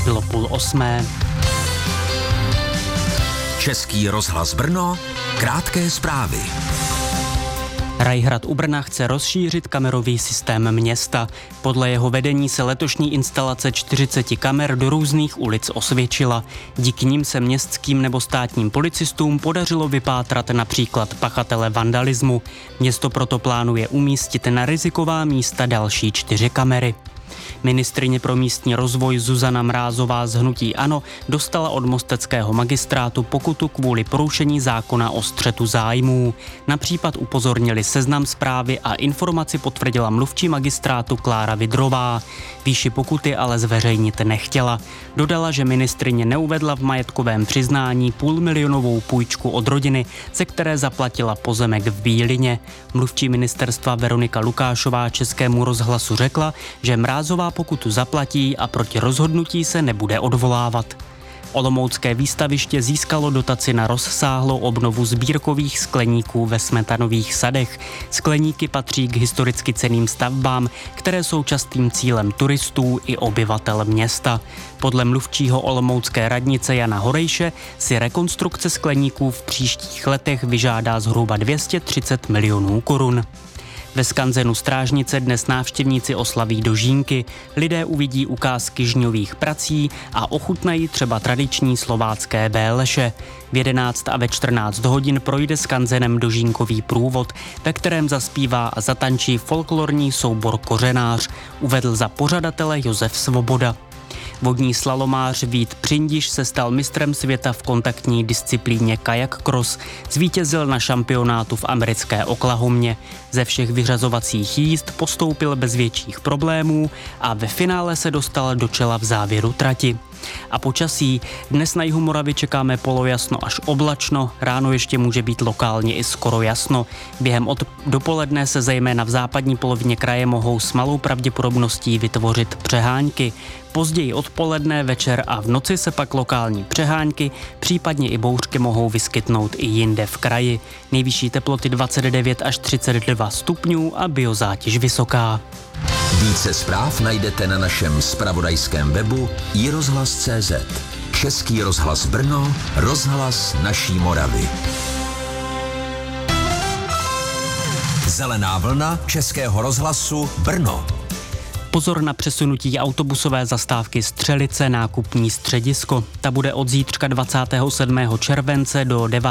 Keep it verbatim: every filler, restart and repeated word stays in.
bylo půl osmé. Český rozhlas Brno, krátké zprávy. Rajhrad u Brna chce rozšířit kamerový systém města. Podle jeho vedení se letošní instalace čtyřicet kamer do různých ulic osvědčila. Díky nim se městským nebo státním policistům podařilo vypátrat například pachatele vandalismu. Město proto plánuje umístit na riziková místa další čtyři kamery. Ministryně pro místní rozvoj Zuzana Mrázová z hnutí ANO dostala od mosteckého magistrátu pokutu kvůli porušení zákona o střetu zájmů. Na případ upozornili Seznam Zprávy a informaci potvrdila mluvčí magistrátu Klára Vidrová. Výši pokuty ale zveřejnit nechtěla. Dodala, že ministryně neuvedla v majetkovém přiznání půlmilionovou půjčku od rodiny, ze které zaplatila pozemek v Bílině. Mluvčí ministerstva Veronika Lukášová Českému rozhlasu řekla, že Mrázová pokutu zaplatí a proti rozhodnutí se nebude odvolávat. Olomoucké výstaviště získalo dotaci na rozsáhlou obnovu sbírkových skleníků ve Smetanových sadech. Skleníky patří k historicky cenným stavbám, které jsou častým cílem turistů i obyvatel města. Podle mluvčího olomoucké radnice Jana Horejše si rekonstrukce skleníků v příštích letech vyžádá zhruba dvě stě třicet milionů korun. Ve skanzenu Strážnice dnes návštěvníci oslaví dožínky. Lidé uvidí ukázky žňových prací a ochutnají třeba tradiční slovácké béleše. V jedenáct a ve čtrnáct hodin projde skanzenem dožínkový průvod, ve kterém zaspívá a zatančí folklorní soubor Kořenář, uvedl za pořadatele Josef Svoboda. Vodní slalomář Vít Přindiš se stal mistrem světa v kontaktní disciplíně kajak cross. Zvítězil na šampionátu v americké Oklahomě. Ze všech vyřazovacích jízd postoupil bez větších problémů a ve finále se dostal do čela v závěru trati. A počasí. Dnes na jihu Moravy čekáme polojasno až oblačno, ráno ještě může být lokálně i skoro jasno. Během od dopoledne se zejména v západní polovině kraje mohou s malou pravděpodobností vytvořit přehánky. Později odpoledne, večer a v noci se pak lokální přehánky, případně i bouřky mohou vyskytnout i jinde v kraji. Nejvyšší teploty dvacet devět až třicet dva stupňů a biozátěž vysoká. Více zpráv najdete na našem zpravodajském webu i rozhlas tečka cé zet. Český rozhlas Brno, rozhlas naší Moravy. Zelená vlna Českého rozhlasu Brno. Pozor na přesunutí autobusové zastávky Střelice nákupní středisko. Ta bude od zítřka dvacátého sedmého července do devátého